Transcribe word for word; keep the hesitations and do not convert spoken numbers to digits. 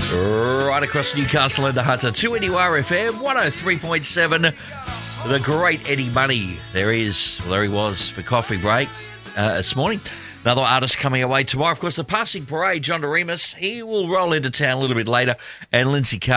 Right across Newcastle and the Hunter, two N U R F M, one oh three point seven. The great Eddie Money. There he is. Well, there he was for coffee break uh, this morning. Another artist coming away tomorrow. Of course, the Passing Parade, John Doremus, he will roll into town a little bit later. And Lindsay Carter.